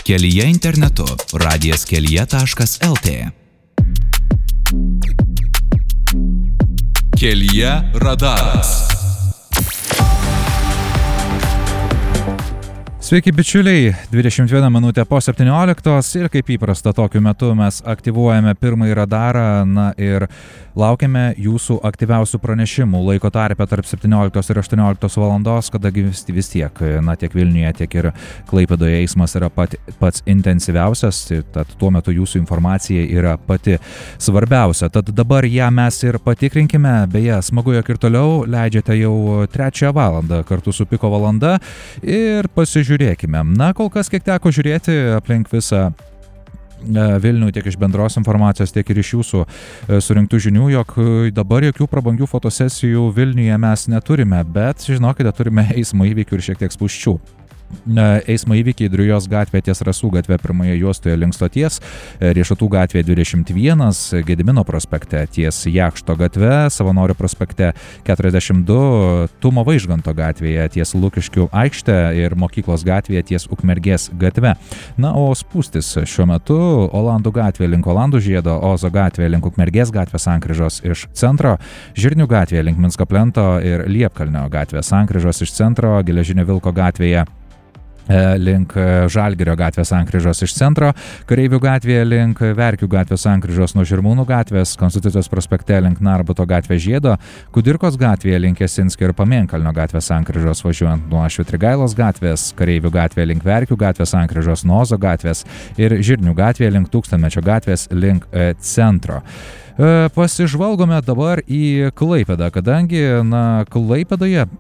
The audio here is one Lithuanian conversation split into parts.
Kelyje internetu radijaskelije.lt. Kelyje radaras. Sveiki bičiuliai, 21 minutė po 17 ir kaip įprasta tokiu metu mes aktyvuojame pirmąjį radarą, ir laukiame jūsų aktyviausių pranešimų laiko tarpe tarp 17 ir 18 valandos, kadangi vis tiek, tiek Vilniuje, tiek ir Klaipėdoje eismas yra pats intensyviausias, tad tuo metu jūsų informacija yra pati svarbiausia. Tad dabar ją mes ir patikrinkime, beje, smagu, jog ir toliau leidžiate jau 3 valandą kartu su Piko valanda ir pasižiūrėkime. Kol kas kiek teko žiūrėti aplink visą Vilnių, tiek iš bendros informacijos, tiek ir iš jūsų surinktų žinių, jog dabar jokių prabangių fotosesijų Vilniuje mes neturime, bet žinokite, turime eismo įvykių ir šiek tiek spūsčių. Eismo įvykiai Drujos gatvė ties Rasų gatvė pirmoje juostoje link stoties, Riešutų gatvė 21, Gedimino prospekte ties Jakšto gatve, Savanorių prospekte 42, Tumo Vaižganto gatvėje ties Lukiškių aikšte ir Mokyklos gatvėje ties Ukmergės gatve. O spūstis šiuo metu Olandų gatvė link Olandų žiedo, Ozo gatvė link Ukmergės gatvės sankryžos iš centro, Žirnių gatvė link Minsko plento ir Liepkalnio gatvės sankryžos iš centro, Geležinio Vilko gatvėje link Žalgirio gatvės sankryžos iš centro, Kareivių gatvėje link Verkių gatvės sankryžos nuo Žirmūnų gatvės, Konstitucijos prospekte link Narbuto gatvės žiedo, Kudirkos gatvėje link Jasinskio ir Pamėnkalnio gatvės sankryžos važiuojant nuo Švitrigailos gatvės, Kareivių gatvėje link Verkių gatvės sankryžos nuo Ozo gatvės ir Žirnių gatvėje link Tūkstantmečio gatvės link centro. Pasižvalgome dabar į Klaipėdą, kadangi Klaipėdoje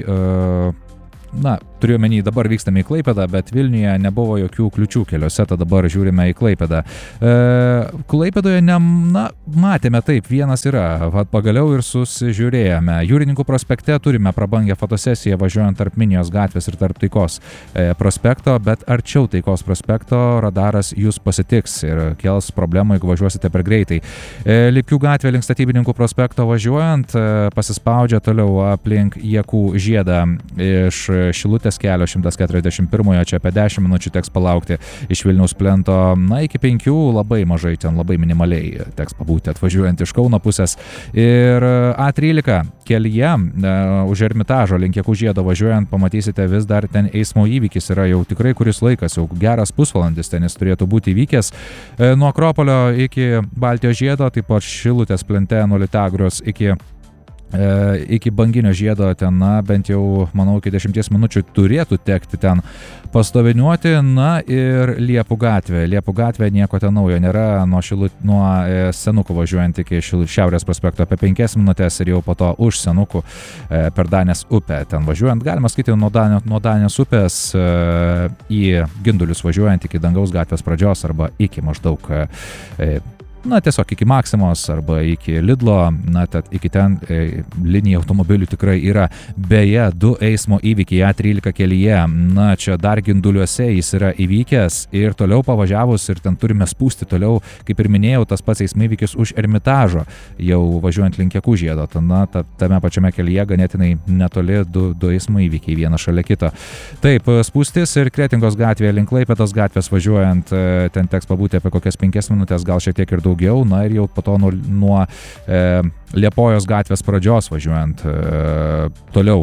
turiu menį, dabar vykstame į Klaipėdą, bet Vilniuje nebuvo jokių kliučių keliuose, tad dabar žiūrime į Klaipėdą. Klaipėdoje matėme taip, vienas yra, pagaliau ir susižiūrėjome. Jūrininkų prospekte turime prabangę fotosesiją važiuojant tarp Minijos gatvės ir tarp Taikos prospekto, bet arčiau Taikos prospekto radaras jūs pasitiks ir kels problemų, jeigu važiuosite per greitai. Lipių gatvė link Statybininkų prospekto važiuojant pasispaudžia toliau aplink Jakų žiedą iš Šilutės kelio 141, čia apie 10 minučių teks palaukti, iš Vilniaus plento, iki 5 labai mažai, ten labai minimaliai teks pabūti atvažiuojant iš Kauno pusės. Ir A13 kelyje už Ermitažo link Jakų žiedo važiuojant pamatysite vis dar ten eismo įvykis yra jau tikrai kuris laikas, jau geras pusvalandis ten jis turėtų būti įvykęs. Nuo Akropolio iki Baltijos žiedo, taip pat Šilutės plente nuo Litagrios iki Banginio žiedo ten, bent jau, manau, iki 10 minučių turėtų tekti ten pastoviniuoti, ir Liepų gatvė. Liepų gatvė nieko ten naujo nėra, nuo Senukų važiuojant iki Šiaurės prospekto apie 5 minutės ir jau po to už Senukų per Danės upę. Ten važiuojant, galima skaityti nuo Danės upės į Gindulius važiuojant iki Dangaus gatvės pradžios arba iki maždaug tiesiog iki Maksimos arba iki Lidlo, tad iki ten linija automobilių tikrai yra. Beje, 2 eismo įvykiai A13 kelyje, čia dar Ginduliuose jis yra įvykęs ir toliau pavažiavus ir ten turime spūsti toliau, kaip ir minėjau, tas pats eismo įvykis už Ermitažo, jau važiuojant link Jakų žiedo, tame pačiame kelyje ganėtinai netoli 2 eismo įvykiai, vienas šalia kito. Taip, spūstis ir Kretingos gatvėje link Klaipėdos gatvės važiuojant, ten teks pabūti apie kokias 5 minutės, gal šiek tiek ir daugiau, ir jau po to nuo Liepojos gatvės pradžios važiuojant toliau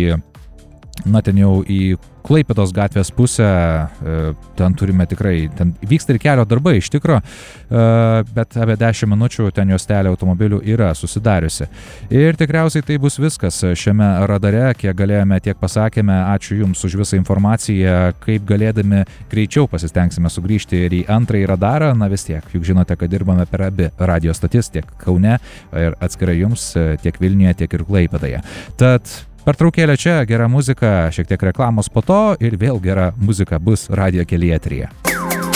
ten jau į Klaipėdos gatvės pusę, ten turime tikrai, ten vyksta ir kelio darbai iš tikro, bet apie 10 minučių ten juostelė automobilių yra susidariusi. Ir tikriausiai tai bus viskas šiame radare, kiek galėjome, tiek pasakėme. Ačiū Jums už visą informaciją, kaip galėdami greičiau pasistengsime sugrįžti ir į antrąjį radarą, vis tiek, juk žinote, kad dirbame per abi radio stotis, tiek Kaune ir atskirai Jums, tiek Vilniuje, tiek ir Klaipėdoje. Tad pertraukėlė čia, gera muzika, šiek tiek reklamos po to ir vėl gera muzika bus radijo kelyje eteryje.